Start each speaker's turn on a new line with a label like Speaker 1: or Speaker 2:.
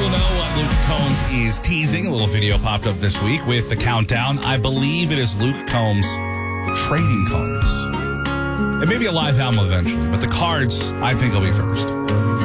Speaker 1: know what Luke Combs is teasing. A little video popped up this week with the countdown. I believe it is Luke Combs trading cards. It may be a live album eventually, but the cards, I think, will be first.